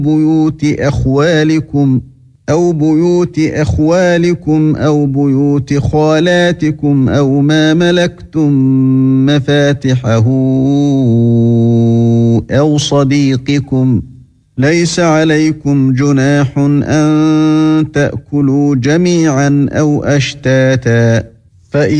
بيوت أخوالكم أو بيوت خالاتكم أو ما ملكتم مفاتحه أو صديقكم ليس عليكم جناح أن تأكلوا جميعا أو أشتاتا